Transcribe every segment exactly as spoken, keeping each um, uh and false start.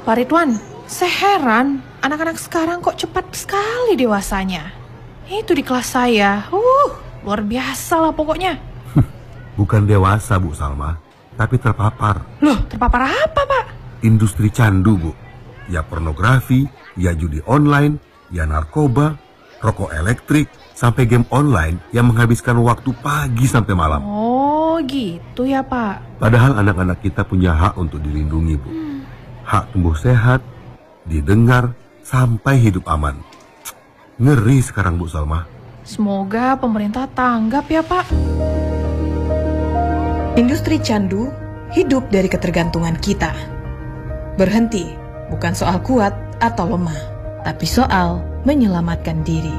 Pak Ridwan, saya heran anak-anak sekarang kok cepat sekali dewasanya. Itu di kelas saya, uh, luar biasa lah pokoknya. Bukan dewasa, Bu Salma, tapi terpapar. Loh, terpapar apa, Pak? Industri candu, Bu. Ya pornografi, ya judi online, ya narkoba, rokok elektrik, sampai game online yang menghabiskan waktu pagi sampai malam. Oh, gitu ya, Pak. Padahal anak-anak kita punya hak untuk dilindungi, Bu. Hmm. Hak tumbuh sehat, didengar, sampai hidup aman. Ngeri sekarang, Bu Salma. Semoga pemerintah tanggap ya, Pak. Industri candu hidup dari ketergantungan kita. Berhenti bukan soal kuat atau lemah, tapi soal menyelamatkan diri.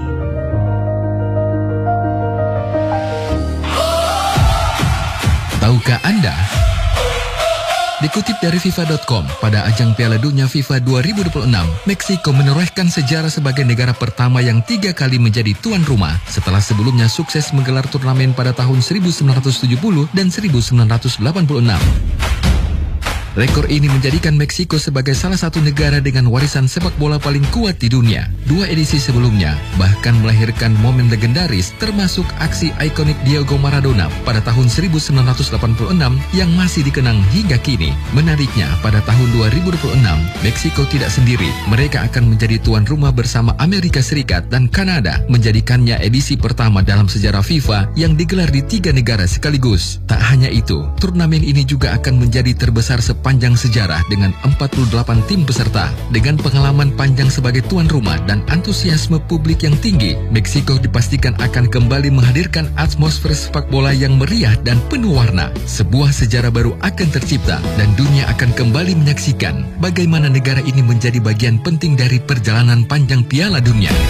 Tahukah Anda? Dikutip dari FIFA dot com, pada ajang Piala Dunia FIFA dua ribu dua puluh enam, Meksiko menorehkan sejarah sebagai negara pertama yang tiga kali menjadi tuan rumah setelah sebelumnya sukses menggelar turnamen pada tahun seribu sembilan ratus tujuh puluh dan seribu sembilan ratus delapan puluh enam. Rekor ini menjadikan Meksiko sebagai salah satu negara dengan warisan sepak bola paling kuat di dunia. Dua edisi sebelumnya bahkan melahirkan momen legendaris termasuk aksi ikonik Diego Maradona pada tahun seribu sembilan ratus delapan puluh enam yang masih dikenang hingga kini. Menariknya, pada tahun dua ribu dua puluh enam, Meksiko tidak sendiri. Mereka akan menjadi tuan rumah bersama Amerika Serikat dan Kanada, menjadikannya edisi pertama dalam sejarah FIFA yang digelar di tiga negara sekaligus. Tak hanya itu, turnamen ini juga akan menjadi terbesar sepanjang panjang sejarah dengan empat puluh delapan tim peserta. Dengan pengalaman panjang sebagai tuan rumah dan antusiasme publik yang tinggi, Meksiko dipastikan akan kembali menghadirkan atmosfer sepak bola yang meriah dan penuh warna. Sebuah sejarah baru akan tercipta dan dunia akan kembali menyaksikan bagaimana negara ini menjadi bagian penting dari perjalanan panjang Piala Dunia.